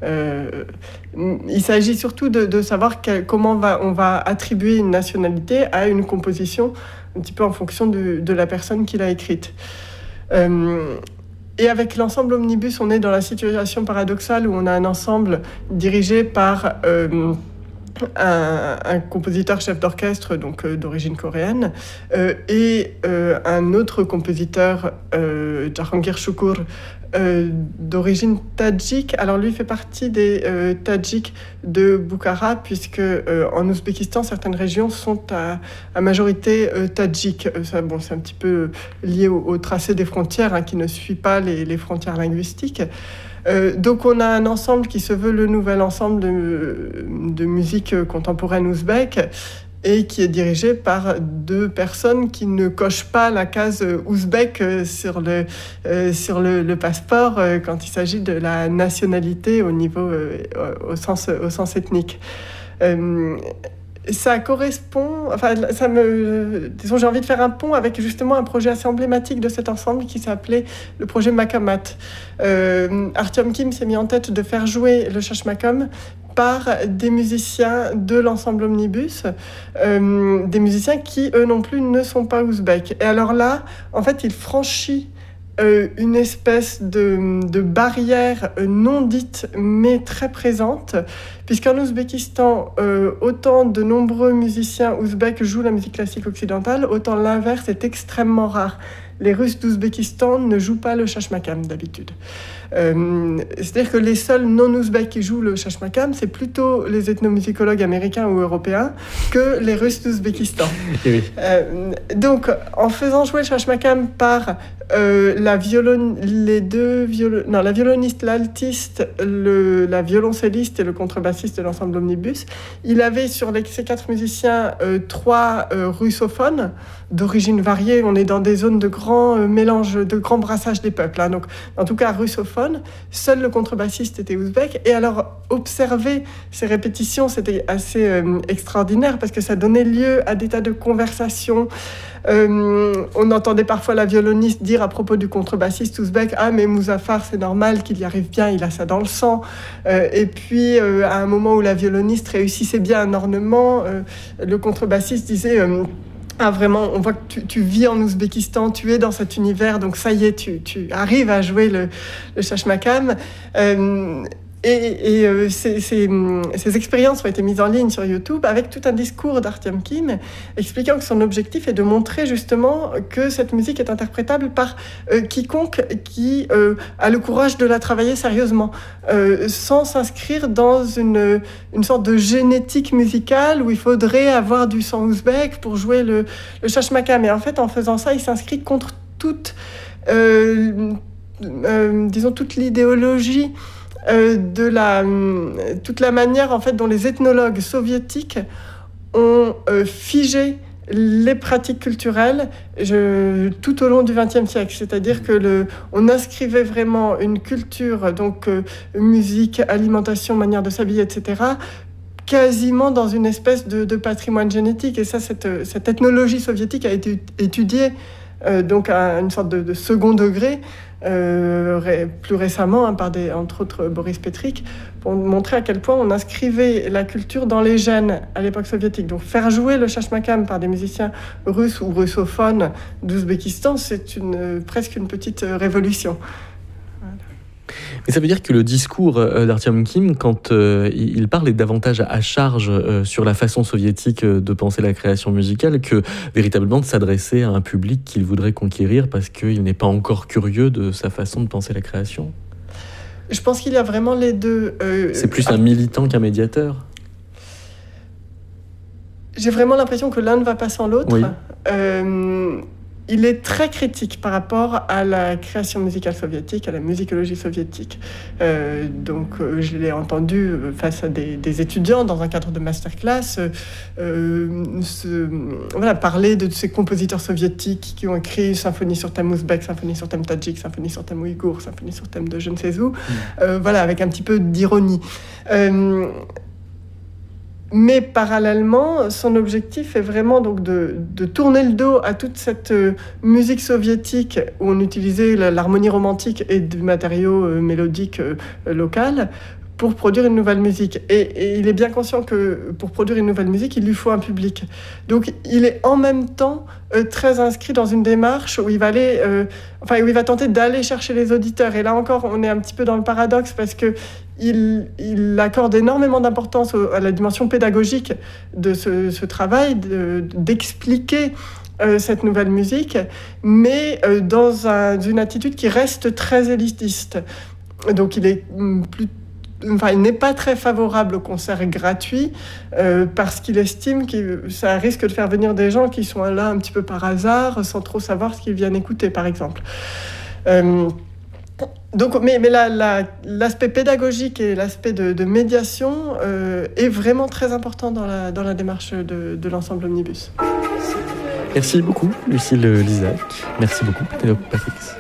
Il s'agit surtout de savoir comment on va attribuer une nationalité à une composition, un petit peu en fonction de la personne qui l'a écrite. Et avec l'ensemble Omnibus, on est dans la situation paradoxale où on a un ensemble dirigé par un compositeur chef d'orchestre donc d'origine coréenne et un autre compositeur Jahangir Shukur d'origine tadjik. Alors lui fait partie des tadjiks de Bukhara puisque en Ouzbékistan certaines régions sont à majorité tadjik. C'est un petit peu lié au tracé des frontières qui ne suit pas les frontières linguistiques. Donc on a un ensemble qui se veut le nouvel ensemble de musique contemporaine ouzbèque et qui est dirigé par deux personnes qui ne cochent pas la case ouzbèque sur le passeport quand il s'agit de la nationalité au sens ethnique. Ça correspond, disons, j'ai envie de faire un pont avec justement un projet assez emblématique de cet ensemble qui s'appelait le projet Makamat. Artyom Kim s'est mis en tête de faire jouer le Chachmakam par des musiciens de l'ensemble Omnibus, des musiciens qui, eux non plus, ne sont pas ouzbeks. Et alors là, en fait, il franchit une espèce de barrière non dite mais très présente, puisqu'en Ouzbékistan, autant de nombreux musiciens ouzbeks jouent la musique classique occidentale, autant l'inverse est extrêmement rare. Les Russes d'Ouzbékistan ne jouent pas le Chachmakam d'habitude. C'est-à-dire que les seuls non-ouzbeks qui jouent le Chachmakam, c'est plutôt les ethnomusicologues américains ou européens que les Russes d'Ouzbékistan. Oui. Donc, en faisant jouer le Chachmakam par la violoniste, l'altiste, la violoncelliste et le contrebassiste de l'ensemble Omnibus, il avait sur ces 4 musiciens 3 russophones d'origine variée. On est dans des zones de grand mélange, de grand brassage des peuples. Donc, en tout cas, russophone. Seul le contrebassiste était ouzbek. Et alors, observer ces répétitions, c'était assez extraordinaire parce que ça donnait lieu à des tas de conversations. On entendait parfois la violoniste dire à propos du contrebassiste ouzbek « Ah, mais Mouzaffar, c'est normal qu'il y arrive bien, il a ça dans le sang. » Et puis, à un moment où la violoniste réussissait bien un ornement, le contrebassiste disait ah, vraiment, on voit que tu vis en Ouzbékistan, tu es dans cet univers, donc ça y est, tu arrives à jouer le Chachmakam. Ces expériences ont été mises en ligne sur YouTube avec tout un discours d'Artyom Kim expliquant que son objectif est de montrer justement que cette musique est interprétable par quiconque qui a le courage de la travailler sérieusement, sans s'inscrire dans une sorte de génétique musicale où il faudrait avoir du sang ouzbek pour jouer le Chachmakam. Et en fait, en faisant ça, il s'inscrit contre toute l'idéologie toute la manière en fait dont les ethnologues soviétiques ont figé les pratiques culturelles tout au long du XXe siècle. C'est-à-dire que on inscrivait vraiment une culture, donc musique, alimentation, manière de s'habiller, etc., quasiment dans une espèce de patrimoine génétique. Et ça, cette ethnologie soviétique a été étudiée donc à une sorte de second degré plus récemment par entre autres Boris Petrik, pour montrer à quel point on inscrivait la culture dans les gènes à l'époque soviétique. Donc faire jouer le Chachmakam par des musiciens russes ou russophones d'Ouzbékistan, c'est presque une petite révolution. Mais ça veut dire que le discours d'Artyom Kim, quand il parle, est davantage à charge sur la façon soviétique de penser la création musicale que véritablement de s'adresser à un public qu'il voudrait conquérir parce qu'il n'est pas encore curieux de sa façon de penser la création. Je pense qu'il y a vraiment les deux. C'est plus un militant qu'un médiateur. J'ai vraiment l'impression que l'un ne va pas sans l'autre. Oui. Il est très critique par rapport à la création musicale soviétique, à la musicologie soviétique. Je l'ai entendu face à des étudiants dans un cadre de masterclass parler de ces compositeurs soviétiques qui ont écrit symphonie sur thème ouzbek, symphonie sur thème tadjik, symphonie sur thème ouïghour, symphonie sur thème de je ne sais où, avec un petit peu d'ironie. Mais parallèlement, son objectif est vraiment donc de tourner le dos à toute cette musique soviétique où on utilisait l'harmonie romantique et du matériau mélodique local pour produire une nouvelle musique. Et il est bien conscient que pour produire une nouvelle musique, il lui faut un public. Donc il est en même temps très inscrit dans une démarche où il va où il va tenter d'aller chercher les auditeurs. Et là encore, on est un petit peu dans le paradoxe parce que il accorde énormément d'importance à la dimension pédagogique de ce travail, d'expliquer cette nouvelle musique, mais dans une attitude qui reste très élitiste. Donc il n'est pas très favorable au concert gratuit parce qu'il estime que ça risque de faire venir des gens qui sont là un petit peu par hasard, sans trop savoir ce qu'ils viennent écouter, par exemple. Donc, mais l'aspect pédagogique et l'aspect de médiation est vraiment très important dans la démarche de l'ensemble Omnibus. Merci beaucoup, Lucile Lizac. Merci beaucoup, Pénélope Patrix.